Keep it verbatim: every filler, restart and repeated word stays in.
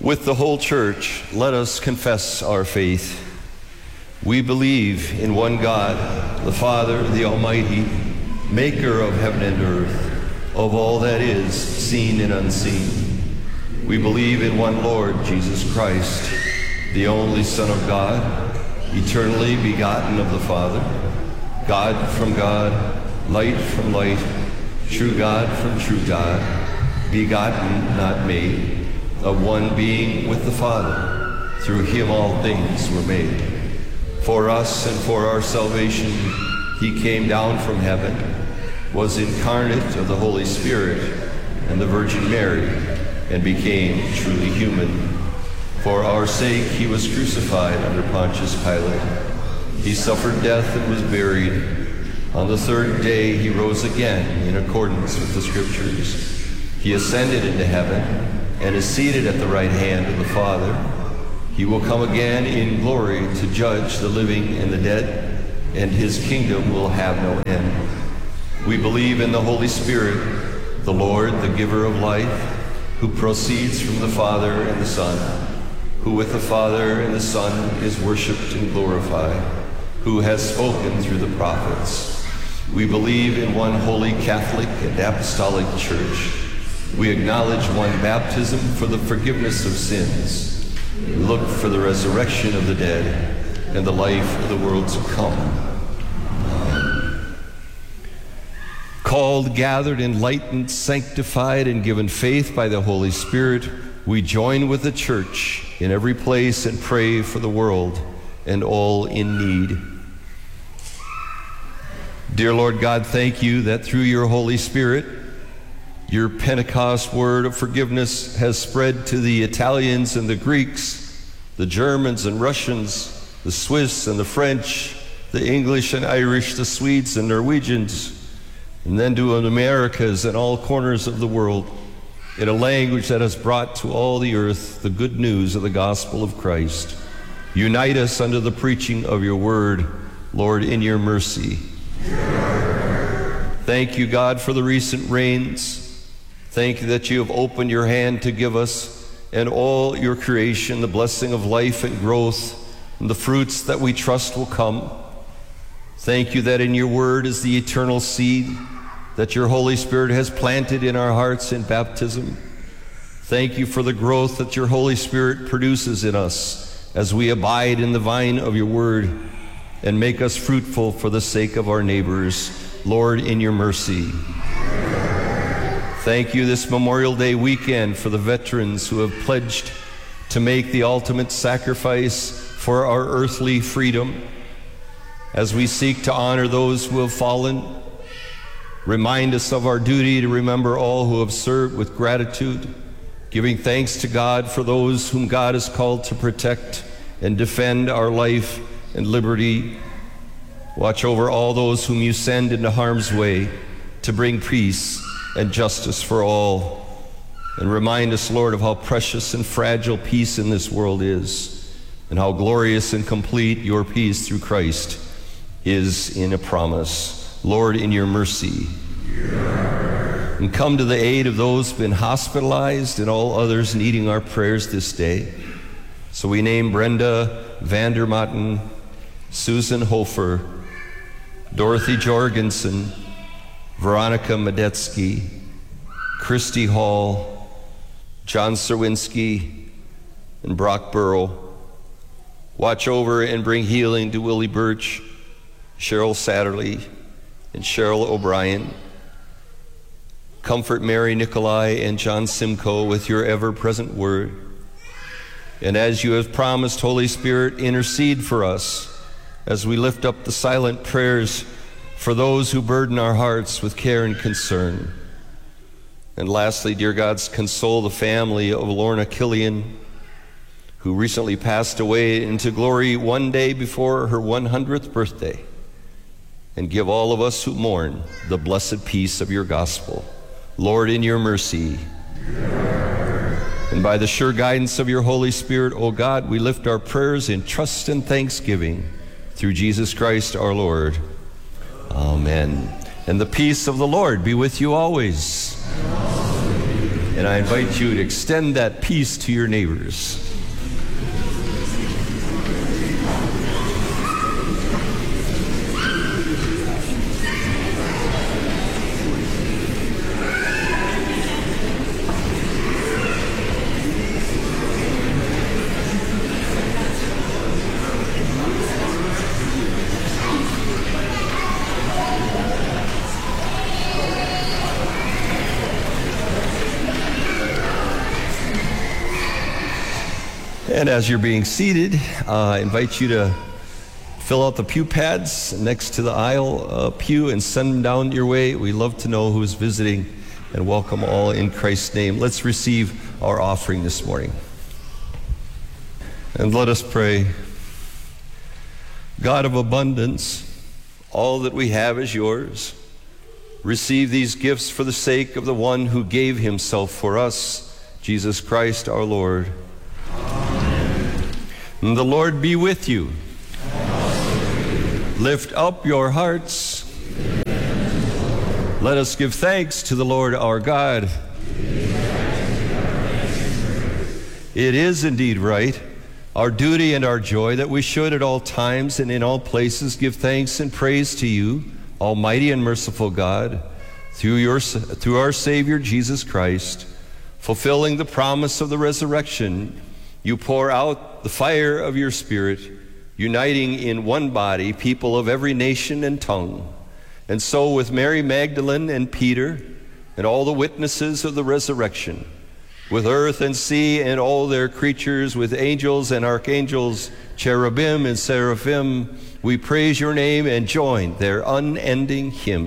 With the whole church, let us confess our faith. We believe in one God, the Father, the Almighty, maker of heaven and earth, of all that is seen and unseen. We believe in one Lord, Jesus Christ, the only Son of God, eternally begotten of the Father, God from God, light from light, true God from true God, begotten, not made, of one being with the Father. Through him all things were made. For us and for our salvation, he came down from heaven, was incarnate of the Holy Spirit and the Virgin Mary, and became truly human. For our sake he was crucified under Pontius Pilate. He suffered death and was buried. On the third day he rose again in accordance with the Scriptures. He ascended into heaven and is seated at the right hand of the Father. He will come again in glory to judge the living and the dead, and his kingdom will have no end. We believe in the Holy Spirit, the Lord, the giver of life, who proceeds from the Father and the Son, who with the Father and the Son is worshipped and glorified, who has spoken through the prophets. We believe in one holy Catholic and Apostolic Church. We acknowledge one baptism for the forgiveness of sins. We look for the resurrection of the dead and the life of the world to come. Amen. Called, gathered, enlightened, sanctified, and given faith by the Holy Spirit, we join with the Church in every place and pray for the world and all in need. Dear Lord God, thank you that through your Holy Spirit, your Pentecost word of forgiveness has spread to the Italians and the Greeks, the Germans and Russians, the Swiss and the French, the English and Irish, the Swedes and Norwegians, and then to the Americas and all corners of the world, in a language that has brought to all the earth the good news of the gospel of Christ. Unite us under the preaching of your word, Lord, in your mercy. Thank you, God, for the recent rains. Thank you that you have opened your hand to give us and all your creation the blessing of life and growth and the fruits that we trust will come. Thank you that in your word is the eternal seed that your Holy Spirit has planted in our hearts in baptism. Thank you for the growth that your Holy Spirit produces in us as we abide in the vine of your word and make us fruitful for the sake of our neighbors. Lord, in your mercy. Thank you this Memorial Day weekend for the veterans who have pledged to make the ultimate sacrifice for our earthly freedom. As we seek to honor those who have fallen, remind us of our duty to remember all who have served with gratitude, giving thanks to God for those whom God has called to protect and defend our life and liberty. Watch over all those whom you send into harm's way to bring peace and justice for all. And remind us, Lord, of how precious and fragile peace in this world is, and how glorious and complete your peace through Christ is in a promise. Lord, in your mercy. And come to the aid of those who have been hospitalized and all others needing our prayers this day. So we name Brenda Vandermatten, Susan Hofer, Dorothy Jorgensen, Veronica Medetsky, Christy Hall, John Serwinski, and Brock Burrow. Watch over and bring healing to Willie Birch, Cheryl Satterley, and Cheryl O'Brien. Comfort Mary Nikolai and John Simcoe with your ever-present word. And as you have promised, Holy Spirit, intercede for us as we lift up the silent prayers for those who burden our hearts with care and concern. And lastly, dear God, console the family of Lorna Killian, who recently passed away into glory one day before her one hundredth birthday. And give all of us who mourn the blessed peace of your gospel. Lord, in your mercy. And by the sure guidance of your Holy Spirit, O God, we lift our prayers in trust and thanksgiving through Jesus Christ our Lord. Amen. And the peace of the Lord be with you always. And I invite you to extend that peace to your neighbors. And as you're being seated, uh, I invite you to fill out the pew pads next to the aisle uh, pew and send them down your way. We love to know who's visiting, and welcome all in Christ's name. Let's receive our offering this morning. And let us pray. God of abundance, all that we have is yours. Receive these gifts for the sake of the one who gave himself for us, Jesus Christ our Lord. And the Lord be with you. Lift up your hearts. Let us give thanks to the Lord our God. It is indeed right, our duty and our joy, that we should at all times and in all places give thanks and praise to you, Almighty and merciful God, through your, through our Savior Jesus Christ. Fulfilling the promise of the resurrection, you pour out the fire of your Spirit, uniting in one body people of every nation and tongue. And so with Mary Magdalene and Peter and all the witnesses of the resurrection, with earth and sea and all their creatures, with angels and archangels, cherubim and seraphim, we praise your name and join their unending hymn.